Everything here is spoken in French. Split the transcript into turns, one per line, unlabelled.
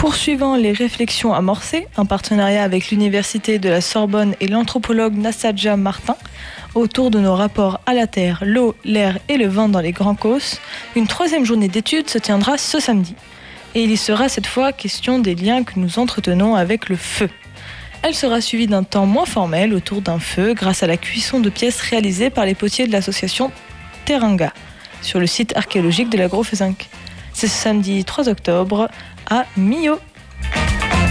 Poursuivant les réflexions amorcées, en partenariat avec l'Université de la Sorbonne et l'anthropologue Nassadja Martin, autour de nos rapports à la terre, l'eau, l'air et le vent dans les Grands Causses, une 3e journée d'études se tiendra ce samedi. Et il y sera cette fois question des liens que nous entretenons avec le feu. Elle sera suivie d'un temps moins formel autour d'un feu grâce à la cuisson de pièces réalisées par les potiers de l'association Teranga sur le site archéologique de la Gros-Fezenc. C'est ce samedi 3 octobre à Millau.